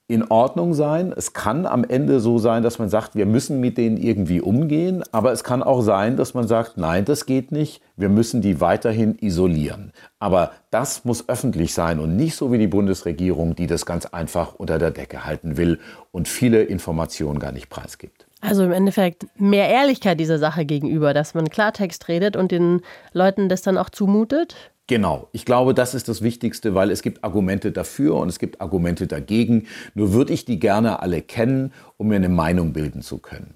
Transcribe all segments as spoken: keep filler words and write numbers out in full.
in Ordnung sein. Es kann am Ende so sein, dass man sagt, wir müssen mit denen irgendwie umgehen. Aber es kann auch sein, dass man sagt, nein, das geht nicht. Wir müssen die weiterhin isolieren. Aber das muss öffentlich sein und nicht so wie die Bundesregierung, die das ganz einfach unter der Decke halten will und viele Informationen gar nicht preisgibt. Also im Endeffekt mehr Ehrlichkeit dieser Sache gegenüber, dass man Klartext redet und den Leuten das dann auch zumutet? Genau, ich glaube, das ist das Wichtigste, weil es gibt Argumente dafür und es gibt Argumente dagegen. Nur würde ich die gerne alle kennen, um mir eine Meinung bilden zu können.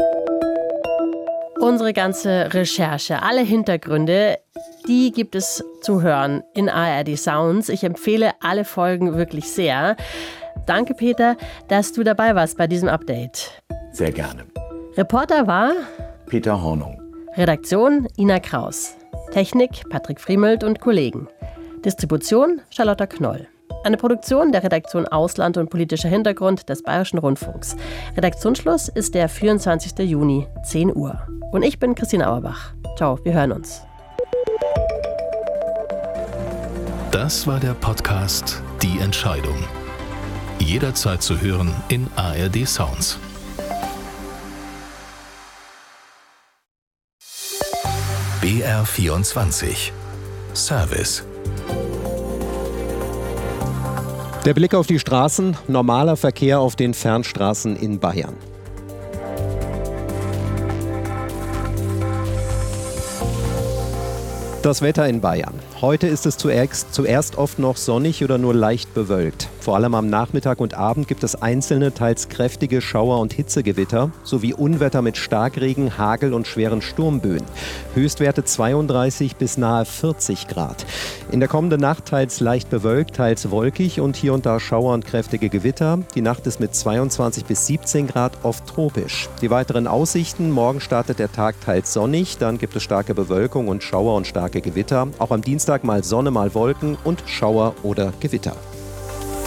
Unsere ganze Recherche, alle Hintergründe, die gibt es zu hören in A R D Sounds. Ich empfehle alle Folgen wirklich sehr. Danke, Peter, dass du dabei warst bei diesem Update. Sehr gerne. Reporter war Peter Hornung. Redaktion Ina Kraus. Technik Patrick Friemelt und Kollegen. Distribution Charlotta Knoll. Eine Produktion der Redaktion Ausland und politischer Hintergrund des Bayerischen Rundfunks. Redaktionsschluss ist der vierundzwanzigster Juni, zehn Uhr. Und ich bin Christine Auerbach. Ciao, wir hören uns. Das war der Podcast Die Entscheidung. Jederzeit zu hören in A R D Sounds. B R vierundzwanzig Service. Der Blick auf die Straßen, normaler Verkehr auf den Fernstraßen in Bayern. Das Wetter in Bayern. Heute ist es zuerst, zuerst oft noch sonnig oder nur leicht bewölkt. Vor allem am Nachmittag und Abend gibt es einzelne, teils kräftige Schauer- und Hitzegewitter sowie Unwetter mit Starkregen, Hagel und schweren Sturmböen. Höchstwerte zweiunddreißig bis nahe vierzig Grad. In der kommenden Nacht teils leicht bewölkt, teils wolkig und hier und da Schauer und kräftige Gewitter. Die Nacht ist mit zweiundzwanzig bis siebzehn Grad oft tropisch. Die weiteren Aussichten: Morgen startet der Tag teils sonnig, dann gibt es starke Bewölkung und Schauer und starke Gewitter. Auch am Dienstag mal Sonne, mal Wolken und Schauer oder Gewitter.